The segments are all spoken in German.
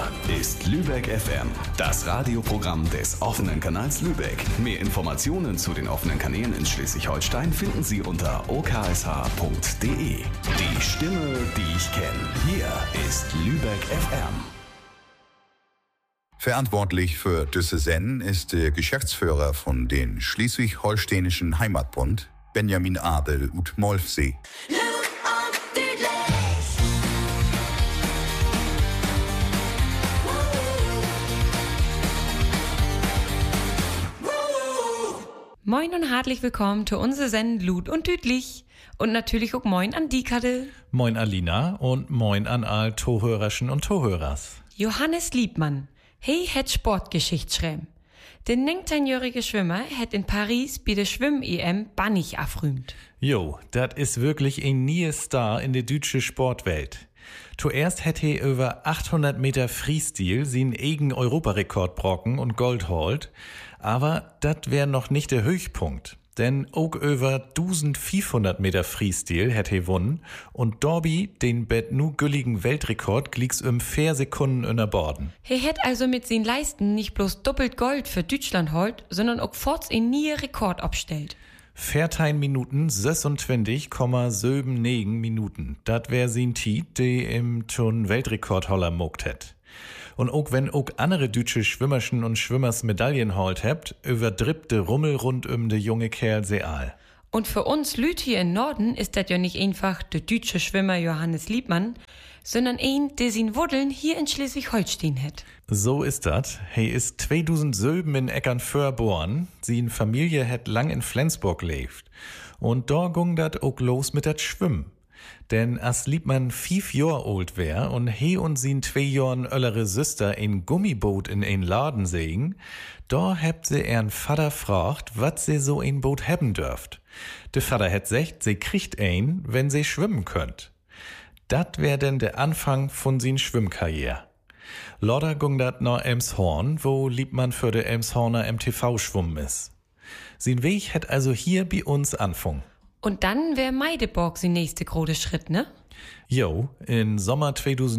ist Lübeck FM, das Radioprogramm des offenen Kanals Lübeck. Mehr Informationen zu den offenen Kanälen in Schleswig-Holstein finden Sie unter oksh.de. Die Stimme, die ich kenne. Hier ist Lübeck FM. Verantwortlich für diese Sendung ist der Geschäftsführer von den Schleswig-Holsteinischen Heimatbund, Benjamin Adel ut Molfsee. Moin und herzlich willkommen zu unserer Sendung Lut und Düdlich. Und natürlich auch moin an Dikade. Moin Alina und moin an all Tohörerschen und Tohörers. Johannes Liebmann, hey het Sportgeschichte schreiben. Der 19-jährige Schwimmer hat in Paris bei der Schwimm-EM bannig afrümt. Jo, dat is wirklich ein nie Star in der deutschen Sportwelt. Zuerst hätte er über 800 Meter Freestil seinen eigenen Europarekord brocken und Gold holt. Aber dat wär noch nicht der Höchpunkt. Denn auch über 1500 Meter Freestil hätte er gewonnen und Dorby den bet nu gülligen Weltrekord glieks 4 Sekunden in der Borden. Er hätt also mit seinen Leisten nicht bloß doppelt Gold für Deutschland holt, sondern auch forts in nie Rekord abstellt. 14 Minuten 26,79 Minuten. Dat wär sin Tiet, die im schon Weltrekordholler mogt hätt. Und auch wenn auch andere deutsche Schwimmerschen und Schwimmers Medaillen holt hebt, überdrippt de Rummel rund de junge Kerl seal. Und für uns Lüt hier im Norden ist das ja nicht einfach der deutsche Schwimmer Johannes Liebmann, sondern ein, der sin Wuddeln hier in Schleswig-Holstein hat. So ist dat. He ist 2007 in Eckernförde geboren. Sin Familie hat lang in Flensburg lebt. Und da ging dat auch los mit dat Schwimmen. Denn als Liebmann 5 Jahre alt wär und he und sin 2 Jahren ältere Süster ein Gummiboot in ein Laden sehen, da hebt sie ihren Vater fragt, wat sie so ein Boot haben dürft. Der Vater hat gesagt, sie kriegt ein, wenn sie schwimmen könnt. Dat wär denn der Anfang von sin Schwimmkarriere. Lodder ging dat nach Elmshorn, wo Liebmann für de Elmshorner MTV schwimmen ist. Sin Weg hat also hier bei uns anfangen. Und dann wär Meideborg sein nächste große Schritt, ne? Jo, in Sommer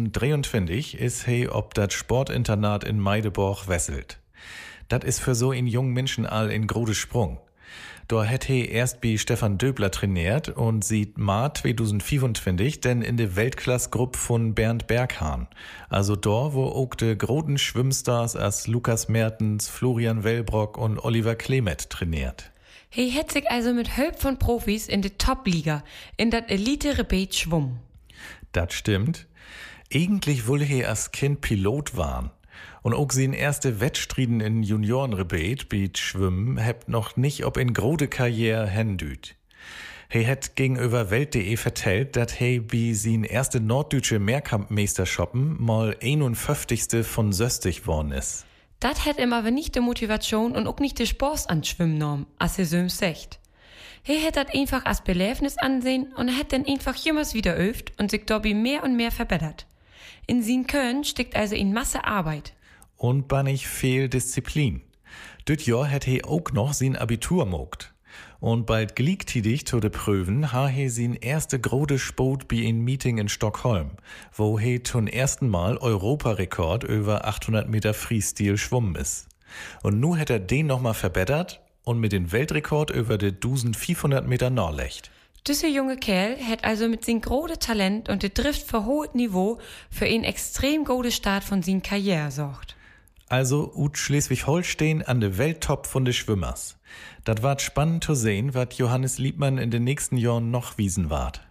2023 ist he ob dat Sportinternat in Meideborg wesselt. Dat is für so ein jungen Menschen all in große Sprung. Da hätt he erst bei Stefan Döbler trainiert und sieht Ma 2025 denn in de Weltklassgruppe von Bernd Berghahn. Also da, wo auch de großen Schwimmstars als Lukas Mertens, Florian Wellbrock und Oliver Klemet trainiert. He hätt sich also mit Hilfe von Profis in de Top-Liga, in dat Elite-Rebet schwummen. Dat stimmt. Eigentlich wolle he als Kind Pilot waren. Und auch sin erste Wettstriden in Juniorenrebet beat Schwimmen hebt noch nicht ob in grode Karriere hendüt. He hätt gegenüber Welt.de vertellt, dat he bi sin erste norddeutsche Mehrkampfmeisterschappen mal 51. von Söstig worden is. Dat hätt ihm aber nicht die Motivation und auch nicht die Spaß an Schwimmen genommen, als er so sagt. Er hätt dat einfach als Belebnis ansehen und er hätt dann einfach jemals wieder öft und sich dabei mehr und mehr verbessert. In sin Köln steckt also in Masse Arbeit. Und bannig viel Disziplin. Düt Jahr hätt he auch noch sin Abitur mogt. Und bald gleichzeitig zu de Prüfen ha he sin erste grode Sport bei ein Meeting in Stockholm, wo he zum ersten Mal Europarekord über 800 Meter Freestil schwummen ist. Und nu hätt er den nochmal verbessert und mit dem Weltrekord über de 1500 Meter nachlegt. Diese junge Kerl hat also mit sin grode Talent und de Drift für hohes Niveau für einen extrem gode Start von sin Karriere sorgt. Also ut Schleswig-Holstein an de Welttop von de Schwimmers. Dat ward spannend zu sehen, wat Johannes Liebmann in den nächsten Jahren noch wiesen ward.